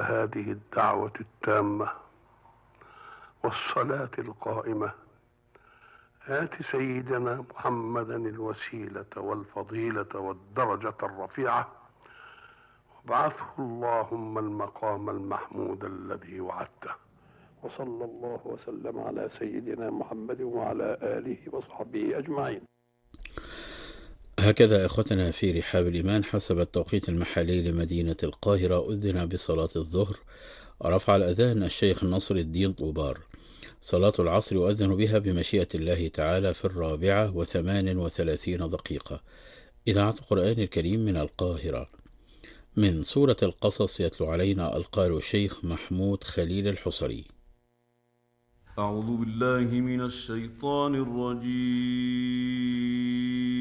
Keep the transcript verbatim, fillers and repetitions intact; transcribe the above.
هذه الدعوة التامة والصلاة القائمة آت سيدنا محمدا الوسيلة والفضيلة والدرجة الرفيعة وابعثه اللهم المقام المحمود الذي وعدته. وصلى الله وسلم على سيدنا محمد وعلى آله وصحبه أجمعين. هكذا إخوتنا في رحاب الإيمان حسب التوقيت المحلي لمدينة القاهرة أذن بصلاة الظهر، رفع الأذان الشيخ نصر الدين طوبار. صلاة العصر يؤذن بها بمشيئة الله تعالى في الرابعة وثمان وثلاثين دقيقة. إذاعة القرآن الكريم من القاهرة. من سورة القصص يتلو علينا القارئ الشيخ محمود خليل الحصري. أعوذ بالله من الشيطان الرجيم.